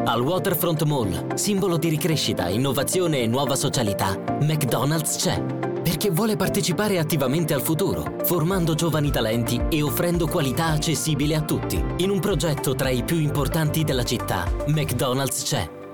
Al Waterfront Mall, simbolo di ricrescita, innovazione e nuova socialità, McDonald's c'è. Perché vuole partecipare attivamente al futuro, formando giovani talenti e offrendo qualità accessibile a tutti. In un progetto tra i più importanti della città, McDonald's c'è.